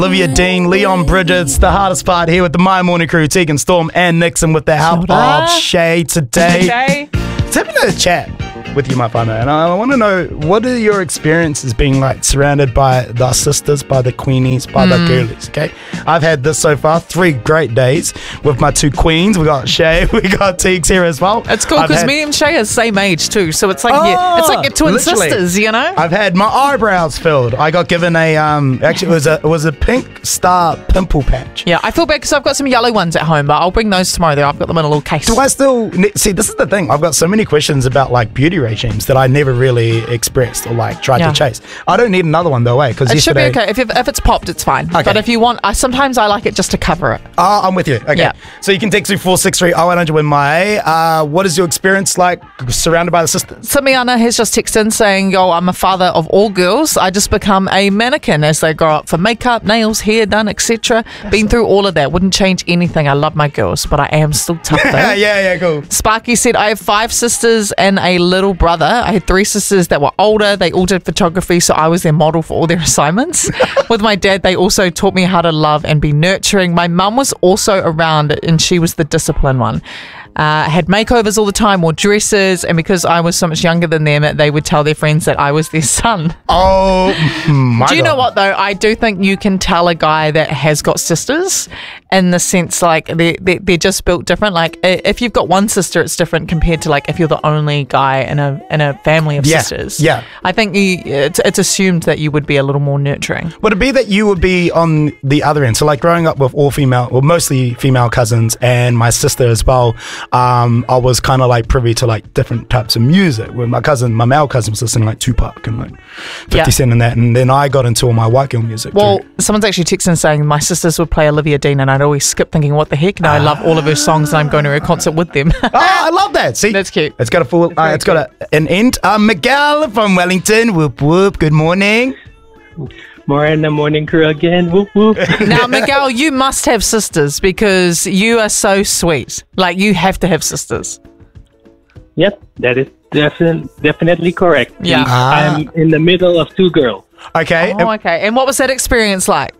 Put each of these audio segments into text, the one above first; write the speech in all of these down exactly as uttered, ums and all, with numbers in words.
Olivia Dean, Leon Bridges, the hardest part here with the My Morning Crew, Tegan Storm and Nixon with the help of Shay today. Shay. Let's have a chat with you, my partner, and I want to know, what are your experiences being like surrounded by the sisters, by the queenies, by mm. the girlies, okay? I've had this so far, three great days with my two queens. We got Shay, we got Teeks here as well. It's cool because had... me and Shay are the same age too, so it's like oh, you, it's like your twin literally. sisters, you know? I've had my eyebrows filled. I got given a, um, actually it was a, it was a pink star pimple patch. Yeah, I feel bad because I've got some yellow ones at home, but I'll bring those tomorrow though. I've got them in a little case. Do I still, see, this is the thing, I've got so many questions about like beauty regimes that I never really expressed or like tried yeah. to chase. I don't need another one though, eh? Because it yesterday... should be okay. If, if it's popped, it's fine. Okay. But if you want, I sometimes I like it just to cover it. Oh, I'm with you. Okay. Yeah. So you can text me four six three oh one hundred with my uh, what is your experience like surrounded by the sisters? Samiana has just texted in saying, yo, I'm a father of all girls. I just become a mannequin as they grow up for makeup, nails, hair done, et cetera. Been through all of that. Wouldn't change anything. I love my girls, but I am still tough though. yeah, yeah, cool. Sparky said, I have five sisters and a little brother. I had three sisters that were older. They all did photography, so I was their model for all their assignments. With my dad, they also taught me how to love and be nurturing. My mum was also around, and she was the disciplined one. Uh, had makeovers all the time, wore dresses, and because I was so much younger than them, they would tell their friends that I was their son. Oh, my Do you God. know what, though? I do think you can tell a guy that has got sisters in the sense, like, they're, they're, they're just built different. Like, if you've got one sister, it's different compared to, like, if you're the only guy in a in a family of yeah, sisters. Yeah. I think you, it's, it's assumed that you would be a little more nurturing. Would it be that you would be on the other end? So, like, growing up with all female, or mostly female cousins and my sister as well, um, I was kind of like privy to like different types of music. With my cousin, my male cousin was listening to like Tupac and like fifty yeah. Cent and that, and then I got into all my white girl music. Well, too. Someone's actually texting saying my sisters would play Olivia Dean, and I'd always skip thinking, what the heck? Now uh, I love all of her songs, and I'm going to her concert with them. Oh, I love that. See, that's cute. It's got a full. Uh, it's got a, an end. Uh, Miguel from Wellington. Whoop whoop. Good morning. More in the morning crew again. Whoop whoop. Now, Miguel, you must have sisters because you are so sweet. Like, you have to have sisters. Yep, that is definitely definitely correct. Yeah, ah. I'm in the middle of two girls. Okay. Oh, okay. And what was that experience like?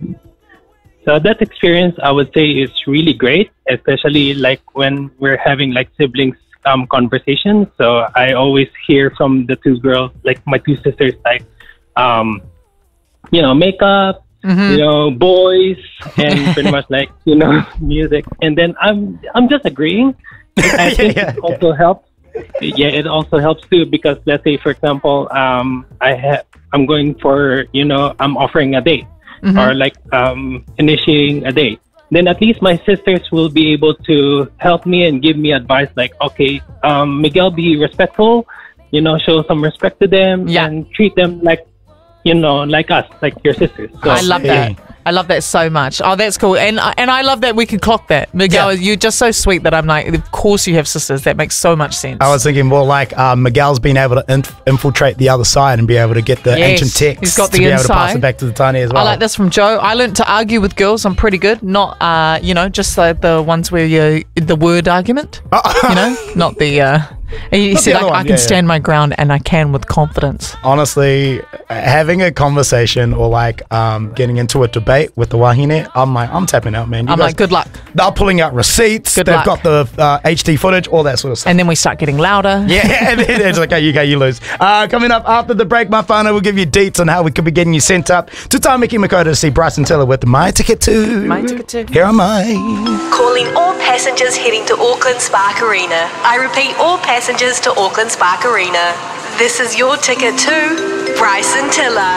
So that experience, I would say, is really great, especially like when we're having like siblings um conversations. So I always hear from the two girls, like my two sisters, like um. you know, makeup, mm-hmm. you know, boys, and pretty much like, you know, music. And then I'm I'm just agreeing. I think yeah, yeah, it also yeah. helps. Yeah, it also helps too because let's say, for example, um, I have I'm going for, you know, I'm offering a date mm-hmm. or like um, initiating a date. Then at least my sisters will be able to help me and give me advice like, okay, um, Miguel, be respectful, you know, show some respect to them yeah. and treat them like, you know, like us, like your sisters. So, I love that. I love that so much. Oh, that's cool. And and I love that we can clock that. Miguel, yeah. you're just so sweet that I'm like, of course you have sisters. That makes so much sense. I was thinking more like uh, Miguel's been able to inf- infiltrate the other side and be able to get the yes, ancient texts he's got the to be inside. able to pass it back to the tiny as well. I like this from Joe. I learned to argue with girls. I'm pretty good. Not, uh, you know, just like the ones where you, the word argument, you know, not the... Uh, He Not said, I, I can yeah, stand yeah. my ground and I can with confidence. Honestly, having a conversation or like um, getting into a debate with the wahine, I'm like, I'm tapping out, man. You I'm guys, like, good luck. They're pulling out receipts. Good They've luck. got the uh, H D footage, all that sort of stuff. And then we start getting louder. Yeah, and then it's like, okay, you go, you lose. Uh, coming up after the break, my whānau will give you deets on how we could be getting you sent up to Tāmaki Makaurau to see Bryson Tiller with My Ticket To. My Ticket To. Here am I. Calling all passengers heading to Auckland Spark Arena. I repeat, all passengers to Auckland Spark Arena. This is your ticket to Bryson Tiller.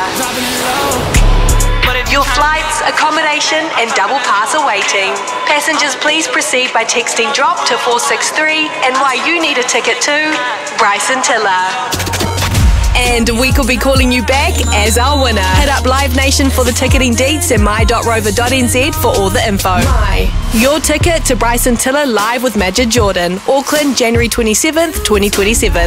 Your flights, accommodation and double pass are waiting. Passengers, please proceed by texting DROP to four six three and why you need a ticket to Bryson Tiller. And we could be calling you back as our winner. Hit up Live Nation for the ticketing deets and my dot rover dot n z for all the info. My. Your ticket to Bryson Tiller live with Majid Jordan. Auckland, January twenty-seventh, twenty twenty-seven.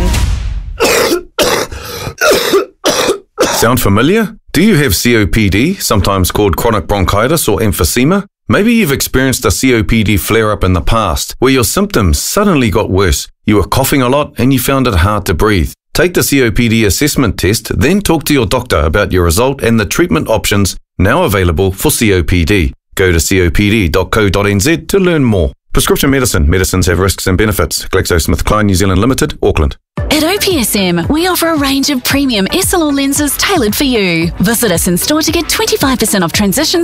Sound familiar? Do you have C O P D, sometimes called chronic bronchitis or emphysema? Maybe you've experienced a C O P D flare-up in the past, where your symptoms suddenly got worse. You were coughing a lot and you found it hard to breathe. Take the C O P D assessment test, then talk to your doctor about your result and the treatment options now available for C O P D. Go to copd dot co dot n z to learn more. Prescription medicine. Medicines have risks and benefits. GlaxoSmithKline New Zealand Limited, Auckland. At O P S M, we offer a range of premium S L R lenses tailored for you. Visit us in store to get twenty-five percent off transition